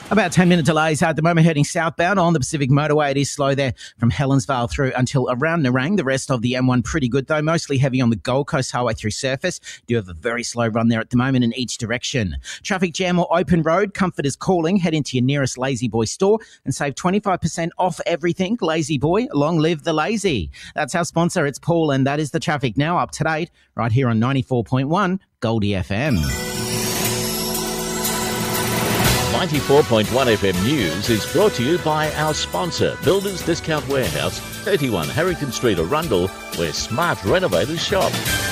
About 10-minute delays at the moment heading southbound on the Pacific Motorway. It is slow there from Helensvale through until around Nerang. The rest of the M1 pretty good though, mostly heavy on the Gold Coast Highway through surface. Do have a very slow run there at the moment in each direction. Traffic jam or open road, comfort is calling. Head into your nearest Lazy Boy store and save 25% off everything. Lazy Boy, long live the lazy. That's our sponsor, it's Paul, and that is the traffic now up to date right here on 94.1 Goldie FM. 94.1 FM News is brought to you by our sponsor, Builders Discount Warehouse, 31 Harrington Street, Arundel, where smart renovators shop.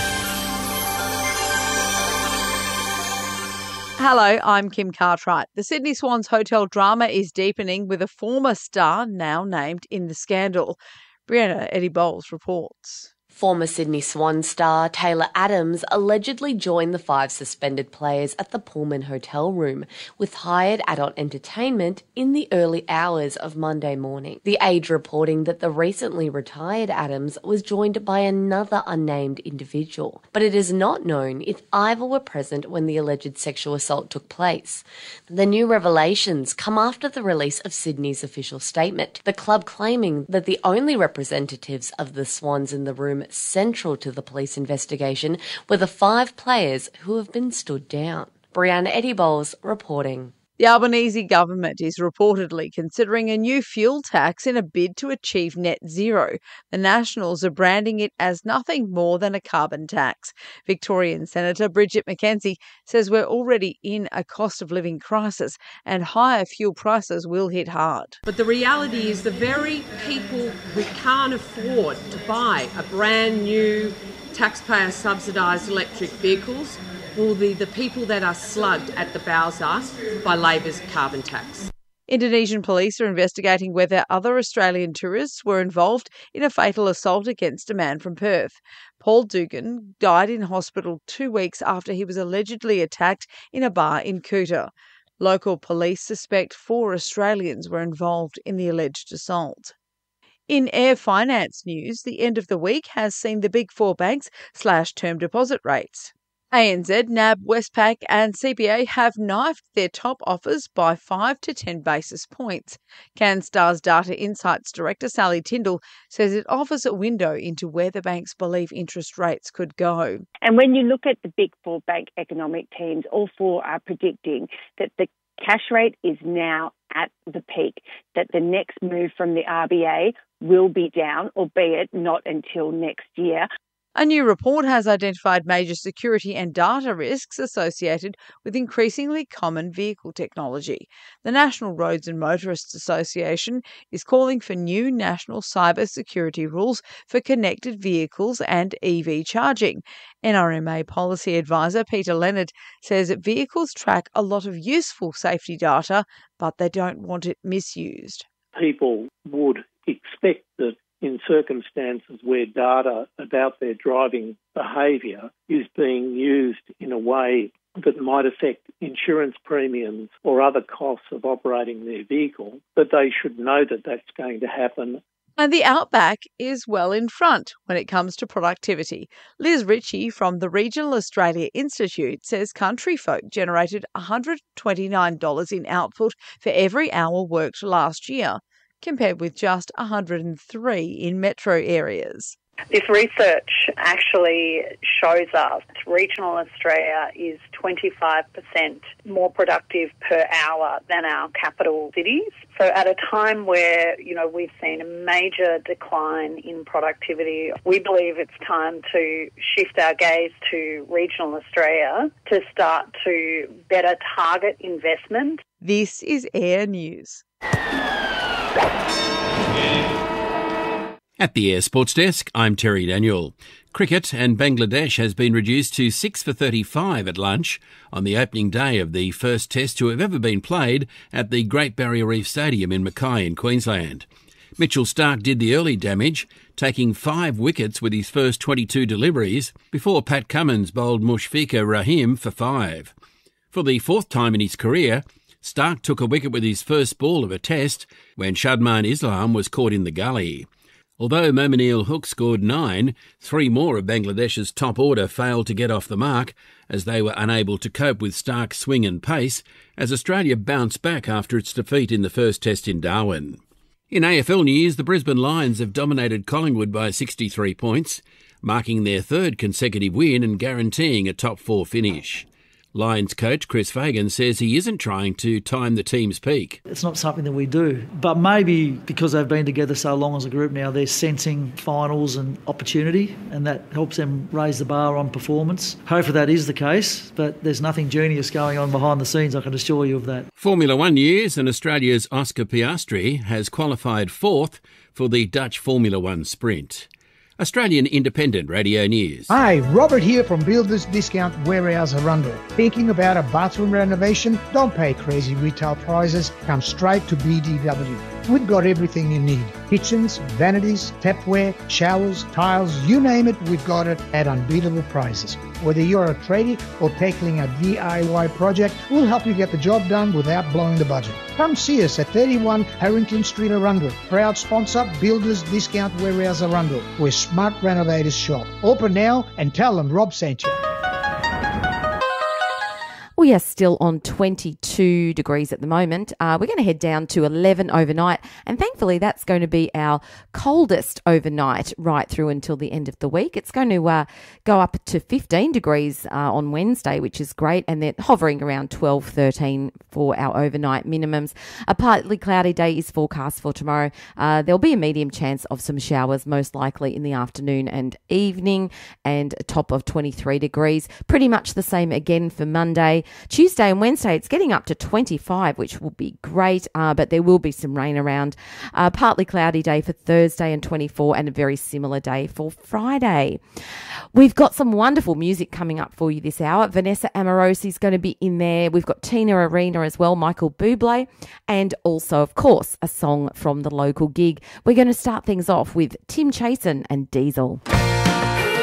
Hello, I'm Kim Cartwright. The Sydney Swans hotel drama is deepening with a former star now named in the scandal. Brianna Eddie Bowles reports. Former Sydney Swan star Taylor Adams allegedly joined the 5 suspended players at the Pullman hotel room with hired adult entertainment in the early hours of Monday morning. The Age reporting that the recently retired Adams was joined by another unnamed individual, but it is not known if either were present when the alleged sexual assault took place. The new revelations come after the release of Sydney's official statement, the club claiming that the only representatives of the Swans in the room central to the police investigation were the 5 players who have been stood down. Brianna Eddie Bowles reporting. The Albanese government is reportedly considering a new fuel tax in a bid to achieve net zero. The Nationals are branding it as nothing more than a carbon tax. Victorian Senator Bridget McKenzie says we're already in a cost of living crisis and higher fuel prices will hit hard. But the reality is the very people who can't afford to buy a brand new taxpayer subsidised electric vehicles will be the people that are slugged at the bowser by Labor's carbon tax. Indonesian police are investigating whether other Australian tourists were involved in a fatal assault against a man from Perth. Paul Dugan died in hospital 2 weeks after he was allegedly attacked in a bar in Kuta. Local police suspect 4 Australians were involved in the alleged assault. In air finance news, the end of the week has seen the big 4 banks slash term deposit rates. ANZ, NAB, Westpac and CBA have knifed their top offers by 5 to 10 basis points. CanStar's Data Insights Director Sally Tyndall says it offers a window into where the banks believe interest rates could go. And when you look at the big 4 bank economic teams, all 4 are predicting that the cash rate is now at the peak, that the next move from the RBA will be down, albeit not until next year. A new report has identified major security and data risks associated with increasingly common vehicle technology. The National Roads and Motorists Association is calling for new national cyber security rules for connected vehicles and EV charging. NRMA policy advisor Peter Leonard says that vehicles track a lot of useful safety data, but they don't want it misused. People would expect that in circumstances where data about their driving behaviour is being used in a way that might affect insurance premiums or other costs of operating their vehicle, that they should know that that's going to happen. And the Outback is well in front when it comes to productivity. Liz Ritchie from the Regional Australia Institute says country folk generated $129 in output for every hour worked last year, compared with just 103 in metro areas. This research actually shows us regional Australia is 25% more productive per hour than our capital cities. So at a time where, we've seen a major decline in productivity, we believe it's time to shift our gaze to regional Australia to start to better target investment. This is Air News. At the Air Sports Desk, I'm Terry Daniel. Cricket and Bangladesh has been reduced to 6 for 35 at lunch on the opening day of the first test to have ever been played at the Great Barrier Reef Stadium in Mackay in Queensland. Mitchell Starc did the early damage, taking 5 wickets with his first 22 deliveries before Pat Cummins bowled Mushfiqur Rahim for 5. For the 4th time in his career, Starc took a wicket with his first ball of a test when Shadman Islam was caught in the gully. Although Momineel Hook scored 9, 3 more of Bangladesh's top order failed to get off the mark as they were unable to cope with Stark's swing and pace as Australia bounced back after its defeat in the first test in Darwin. In AFL news, the Brisbane Lions have dominated Collingwood by 63 points, marking their 3rd consecutive win and guaranteeing a top 4 finish. Lions coach Chris Fagan says he isn't trying to time the team's peak. It's not something that we do, but maybe because they've been together so long as a group now, they're sensing finals and opportunity, and that helps them raise the bar on performance. Hopefully that is the case, but there's nothing genius going on behind the scenes, I can assure you of that. Formula One news, and Australia's Oscar Piastri has qualified 4th for the Dutch Formula One Sprint. Australian Independent Radio News. Hi, Robert here from Builders Discount Warehouse Arundel. Thinking about a bathroom renovation? Don't pay crazy retail prices. Come straight to BDW. We've got everything you need. Kitchens, vanities, tapware, showers, tiles, you name it, we've got it at unbeatable prices. Whether you're a tradie or tackling a DIY project, we'll help you get the job done without blowing the budget. Come see us at 31 Harrington Street, Arundel. Proud sponsor, Builders Discount Warehouse Arundel, where smart renovators shop. Open now and tell them Rob sent you. We are still on 22 degrees at the moment. We're going to head down to 11 overnight, and thankfully that's going to be our coldest overnight right through until the end of the week. It's going to go up to 15 degrees on Wednesday, which is great, and they're hovering around 12, 13 for our overnight minimums. A partly cloudy day is forecast for tomorrow. There'll be a medium chance of some showers, most likely in the afternoon and evening, and a top of 23 degrees. Pretty much the same again for Monday. Tuesday and Wednesday, it's getting up to 25, which will be great, but there will be some rain around. Partly cloudy day for Thursday and 24, and a very similar day for Friday. We've got some wonderful music coming up for you this hour. Vanessa Amorosi is going to be in there. We've got Tina Arena as well, Michael Bublé, and also, of course, a song from the local gig. We're going to start things off with Tim Chasen and Diesel.